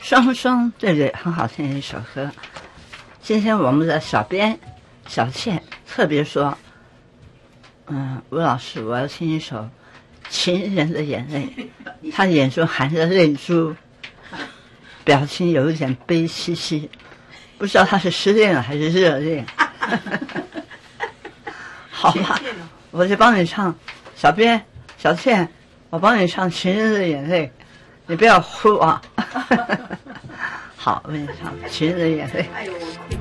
双双对对，很好听的一首歌。今天我们的小编小倩特别说，吴老师，我要听一首《情人的眼泪》，他眼中含着泪珠，表情有一点悲戚戚，不知道他是失恋了还是热恋。好吧，我就帮你唱，小编小倩，我帮你唱《情人的眼泪》，你不要哭啊。好，我给你唱《情人的眼泪》。 哎呦，我哭。